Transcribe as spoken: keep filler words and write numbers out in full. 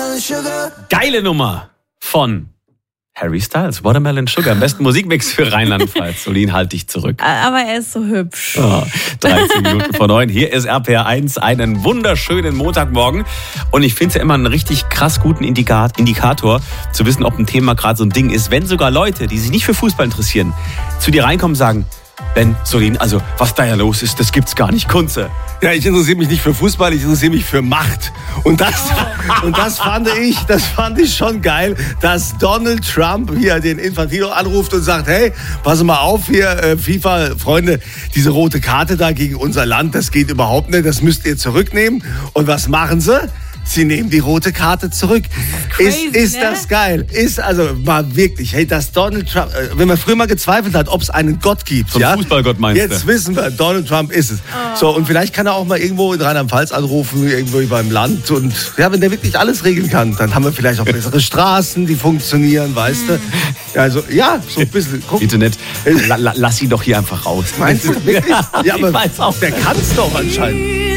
Geile Nummer von Harry Styles, Watermelon Sugar. Am besten Musikmix für Rheinland-Pfalz. Solin, halt dich zurück. Aber er ist so hübsch. Oh, dreizehn Minuten vor neun. Hier ist R P R eins. Einen wunderschönen Montagmorgen. Und ich finde es ja immer einen richtig krass guten Indikator, zu wissen, ob ein Thema gerade so ein Ding ist. Wenn sogar Leute, die sich nicht für Fußball interessieren, zu dir reinkommen und sagen, Ben, Solin, also was da ja los ist, das gibt's gar nicht. Kunze. Ja, ich interessiere mich nicht für Fußball, ich interessiere mich für Macht. Und das, und das fand ich, das fand ich schon geil, dass Donald Trump hier den Infantino anruft und sagt, hey, pass mal auf hier, äh, FIFA-Freunde, diese rote Karte da gegen unser Land, das geht überhaupt nicht, das müsst ihr zurücknehmen. Und was machen sie? Sie nehmen die rote Karte zurück. Crazy, ist ist ne? das geil? Ist also mal wirklich, hey, dass Donald Trump, äh, wenn man früher mal gezweifelt hat, ob es einen Gott gibt. So ein ja? Fußballgott meinst Jetzt du? wissen wir, Donald Trump ist es. Oh. So, und vielleicht kann er auch mal irgendwo in Rheinland-Pfalz anrufen, irgendwo beim Land. Und ja, wenn der wirklich alles regeln kann, dann haben wir vielleicht auch bessere Straßen, die funktionieren, weißt du? Also, ja, so ein bisschen. Guck. Bitte nicht. La, la, lass ihn doch hier einfach raus. Meinst du wirklich? Ja, aber ich weiß auch. der kann es doch anscheinend.